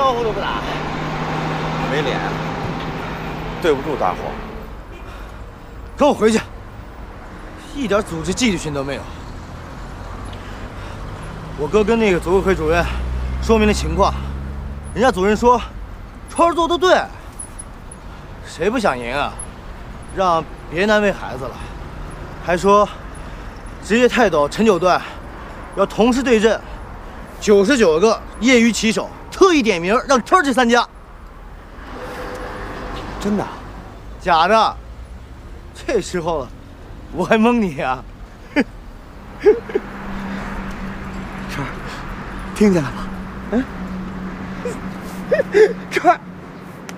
招呼都不打， 没脸，对不住大伙。 跟我回去，一点组织纪律性都没有。我哥跟那个组委会主任说明了情况，人家主任说，川儿做的对，谁不想赢啊？让别难为孩子了，还说职业泰斗陈九段要同时对阵99个业余棋手，特意点名让川儿去参加。 真的？ 假的？这时候了，我还蒙你啊？ 川儿，听见了吗？嗯，川儿。